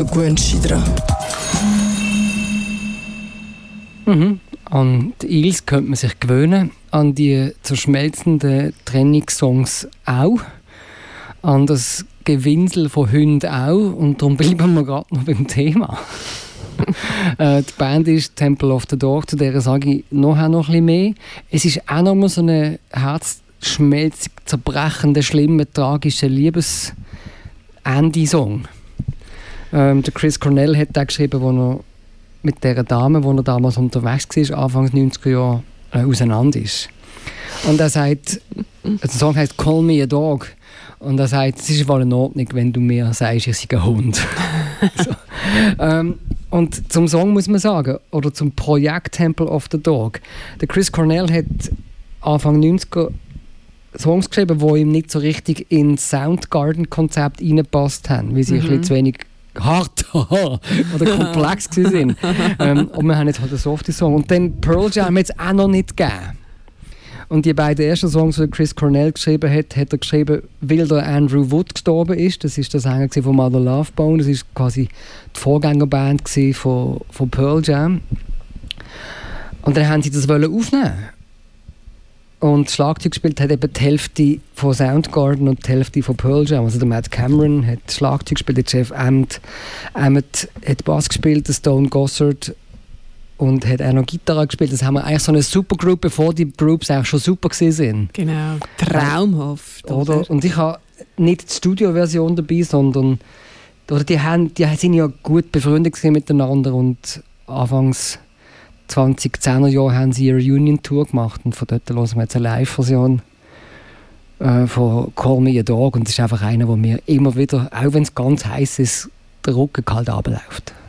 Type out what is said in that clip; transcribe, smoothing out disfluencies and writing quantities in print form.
du gewöhnst dich dran. An die Eels könnte man sich gewöhnen, an die zerschmelzenden Trennungssongs auch, an das Gewinsel von Hunden auch, und darum bleiben wir gerade noch beim Thema. Die Band ist Temple of the Dog, zu der sage ich noch ein bisschen mehr. Es ist auch noch mal so ein herzschmelzig, zerbrechender, schlimmer, tragischer Liebes-Andy-Song. Der Chris Cornell hat den geschrieben, wo er mit der Dame, die er damals unterwegs war, Anfang 90er Jahre auseinander ist. Und er sagt, der Song heißt «Call me a dog». Und er sagt, es ist wohl in Ordnung, wenn du mir sagst, ich sei ein Hund. So. Und zum Song muss man sagen, oder zum Projekt Temple of the Dog. Der Chris Cornell hat Anfang 90er Songs geschrieben, die ihm nicht so richtig ins Soundgarden-Konzept reingepasst haben, weil sie ein bisschen zu wenig hart oder komplex waren. Und wir haben jetzt halt einen soften Song. Und dann Pearl Jam hat es auch noch nicht gegeben. Und die beiden ersten Songs, die Chris Cornell geschrieben hat, hat er geschrieben, weil der Andrew Wood gestorben ist. Das ist der Sänger von Mother Love Bone. Das war quasi die Vorgängerband von Pearl Jam. Und dann haben sie das aufnehmen. Und Schlagzeug gespielt hat eben die Hälfte von Soundgarden und die Hälfte von Pearl Jam. Also der Matt Cameron hat Schlagzeug gespielt, der Jeff Ament hat Bass gespielt, der Stone Gossard und hat auch noch Gitarre gespielt. Das haben wir eigentlich so eine Supergroup, bevor die Groups auch schon super waren. Genau, traumhaft. Oder? Und ich habe nicht die Studioversion dabei, sondern die sind ja gut befreundet miteinander und anfangs 2010er Jahre haben sie ihre Reunion-Tour gemacht und von dort hören wir jetzt eine Live-Version von «Call Me a Dog» und das ist einfach einer, der mir immer wieder, auch wenn es ganz heiß ist, der Rücken kalt runterläuft.